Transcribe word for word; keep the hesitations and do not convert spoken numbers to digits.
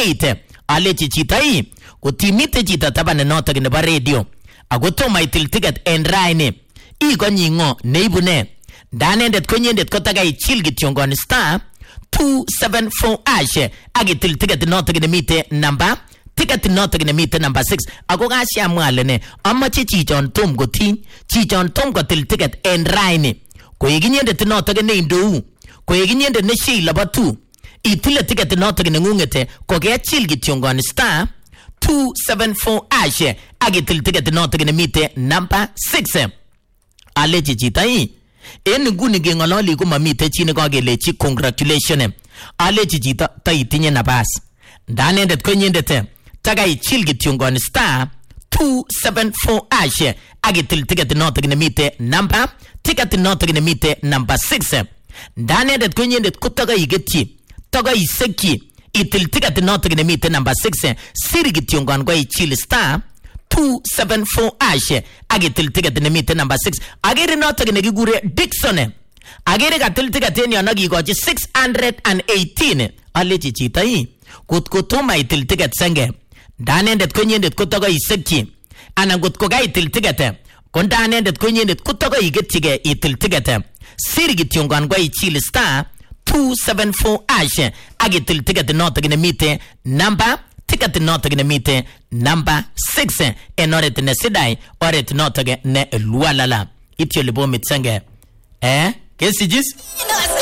eight. Ale chito hii kutimite chito taban notok nebo radio ako toma itil ticket en raini ikonyi ngo neibune ndanendet konyendet kotaka ichil kityongon star two seven four hash akitil ticket notok nemite number ticket notok nemite number six ako kashamwa ale ne amache chichon tom kotiny chichon tom kotil ticket en raini koikinyendet notok ne indou koikinyendet ne shila batu itile ticket notok nengungete kokechil kityongon star two seven four hash akitil ticket notok nemite number six. Alechi chito hii en nguni ngengololi ko mamite chi ne kakelechi congratulations. Alechi chito ta itinye nabas ndanendet konyendet taka ichil kityongon star two seven four hash akitil ticket notok nemite number ticket notok nemite number six. Ndanendet konyendet kotaka igetchi taka isekchi itil ticket notok nemite number six siri kityongon ko ichil star two seven four hash akitil ticket nemite number six. Agere notok nekikure Dixon agere katil ticket en yon akikochi six hundred eighteen. Alechi chito hii kotko toma itil ticket senge ndanendet konyendet kotoko isekchi anan kotko kaitil ticket ko ndanendet konyendet kotoko igetchige itil ticket siri kityongon ko ichil star two seven four hash akitil ticket notok nemite number ticket notok nemite number six en oret ne sidai oret notok ne lualala ityo libo mitsenge eh kesijis